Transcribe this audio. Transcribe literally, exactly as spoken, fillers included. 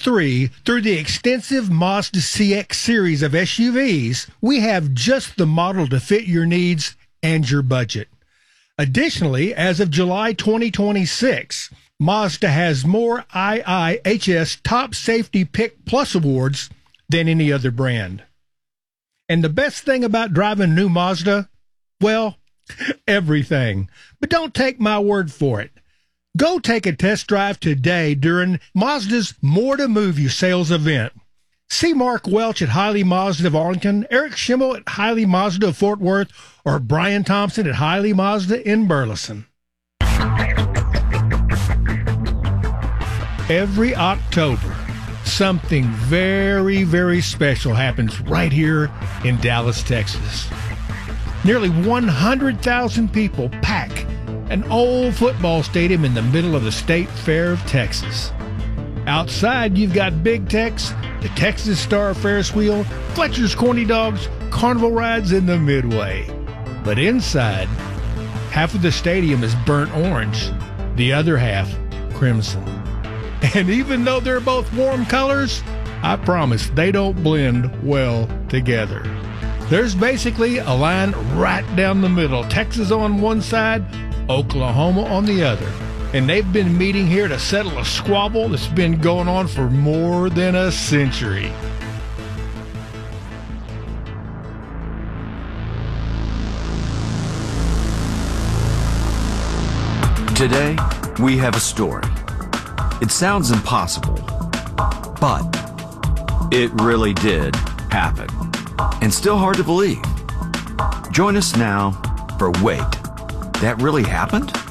twenty-three, through the extensive Mazda C X series of S U Vs, we have just the model to fit your needs and your budget. Additionally, as of July twenty twenty-six, Mazda has more I I H S Top Safety Pick Plus awards than any other brand. And the best thing about driving new Mazda? Well, everything. But don't take my word for it. Go take a test drive today during Mazda's More to Move You sales event. See Mark Welch at Hiley Mazda of Arlington, Eric Schimmel at Hiley Mazda of Fort Worth, or Brian Thompson at Hiley Mazda in Burleson. Every October, something very, very special happens right here in Dallas, Texas. Nearly one hundred thousand people pack an old football stadium in the middle of the State Fair of Texas. Outside, you've got Big Tex, the Texas Star Ferris Wheel, Fletcher's Corny Dogs, carnival rides in the Midway. But inside, half of the stadium is burnt orange, the other half crimson. And even though they're both warm colors, I promise they don't blend well together. There's basically a line right down the middle, Texas on one side, Oklahoma on the other. And they've been meeting here to settle a squabble that's been going on for more than a century. Today, we have a story. It sounds impossible, but it really did happen. And still hard to believe. Join us now for Wait, That Really Happened?